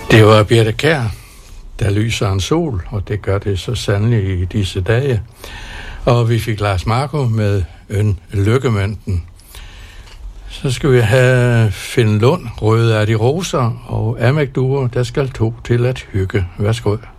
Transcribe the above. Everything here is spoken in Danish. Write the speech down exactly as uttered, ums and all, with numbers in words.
Det var Birthe Kjær, der lyser en sol, og det gør det så sandelig i disse dage. Og vi fik Lars Marco med en Lykkemønten. Så skal vi have Finn Lund, Røde er de roser, og Amek Duer, der skal to til at hygge. Værsgo.